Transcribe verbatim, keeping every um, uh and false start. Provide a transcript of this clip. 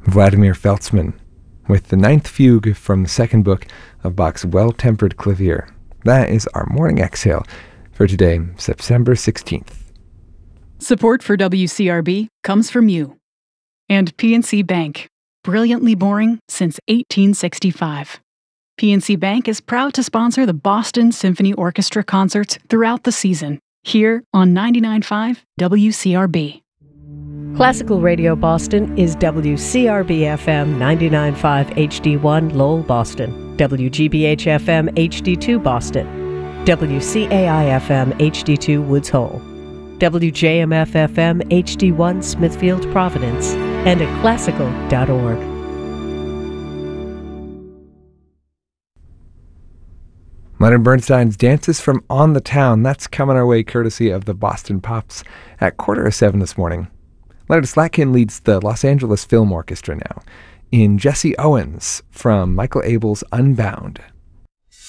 Vladimir Feltzman with the ninth fugue from the second book of Bach's Well-Tempered Clavier. That is our morning exhale for today, September sixteenth. Support for W C R B comes from you and P N C Bank, brilliantly boring since eighteen sixty-five. P N C Bank is proud to sponsor the Boston Symphony Orchestra concerts throughout the season, here on ninety-nine point five W C R B. Classical Radio Boston is W C R B F M ninety-nine point five H D one Lowell, Boston, W G B H F M H D two Boston, W C A I F M H D two Woods Hole, W J M F F M H D one Smithfield, Providence, and at classical dot org. Leonard Bernstein's Dances from On the Town, that's coming our way courtesy of the Boston Pops at quarter of seven this morning. Leonard Slatkin leads the Los Angeles Film Orchestra now in Jesse Owens from Michael Abel's Unbound.